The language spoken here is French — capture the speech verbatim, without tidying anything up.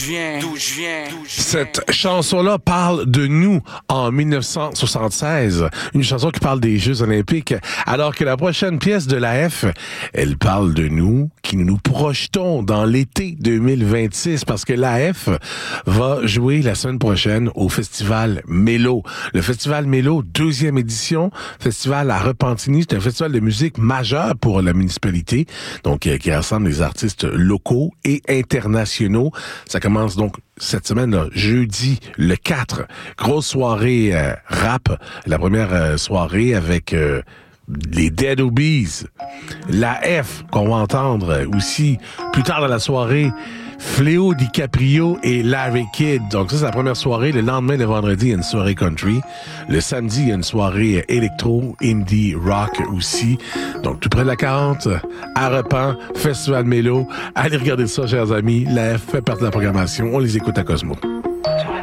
je viens, d'où je viens. Cette chanson-là parle de nous en dix-neuf cent soixante-seize. Une chanson qui parle des Jeux olympiques. Alors que la prochaine pièce de l'A F, elle parle de nous, qui nous nous projetons dans l'été deux mille vingt-six parce que l'A F va jouer la semaine prochaine au Festival Mélo. Le Festival Mélo, deuxième édition, festival à Repentigny. C'est un festival de musique majeur pour la municipalité, donc euh, qui rassemble des artistes locaux et internationaux. Ça commence donc cette semaine, là, jeudi le quatre. Grosse soirée euh, rap. La première euh, soirée avec euh, les Dead Obies. La F, qu'on va entendre aussi plus tard dans la soirée. Fléau DiCaprio et Larry Kidd. Donc ça, c'est la première soirée. Le lendemain, le vendredi, il y a une soirée country. Le samedi, il y a une soirée électro, indie, rock aussi. Donc tout près de la quarante, à Repens, Festival Mélo. Allez regarder ça, chers amis. La F fait partie de la programmation. On les écoute à Cosmo.